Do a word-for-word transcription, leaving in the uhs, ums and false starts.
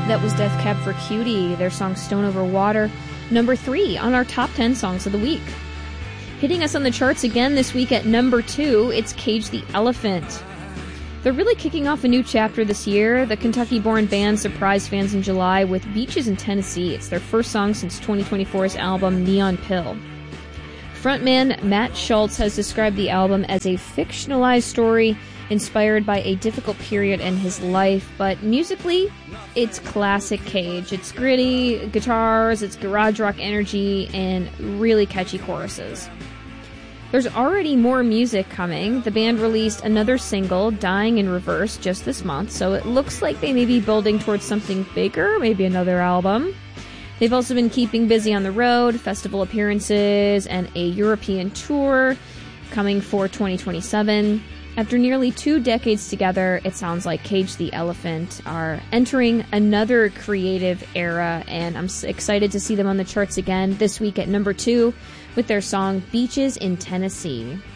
That was Death Cab for Cutie, their song Stone Over Water, number three on our top ten songs of the week. Hitting us on the charts again this week at number two, it's Cage the Elephant. They're really kicking off a new chapter this year. The Kentucky-born band surprised fans in July with Beaches in Tennessee. It's their first song since twenty twenty-four's album Neon Pill. Frontman Matt Schultz has described the album as a fictionalized story inspired by a difficult period in his life, but musically, it's classic Cage. It's gritty guitars, it's garage rock energy, and really catchy choruses. There's already more music coming. The band released another single, Dying in Reverse, just this month, so it looks like they may be building towards something bigger, maybe another album. They've also been keeping busy on the road, festival appearances, and a European tour coming for twenty twenty-seven. After nearly two decades together, it sounds like Cage the Elephant are entering another creative era, and I'm excited to see them on the charts again this week at number two with their song Beaches in Tennessee.